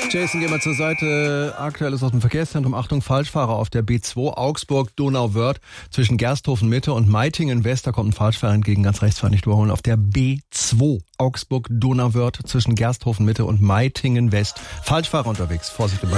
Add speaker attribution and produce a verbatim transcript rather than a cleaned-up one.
Speaker 1: Jason, geh mal zur Seite. Aktuelles aus dem Verkehrszentrum. Achtung, Falschfahrer auf der B zwei Augsburg-Donauwörth zwischen Gersthofen-Mitte und Meitingen-West. Da kommt ein Falschfahrer entgegen, ganz rechts fahren, nicht überholen. Auf der B zwei Augsburg-Donauwörth zwischen Gersthofen-Mitte und Meitingen-West. Falschfahrer unterwegs. Vorsicht.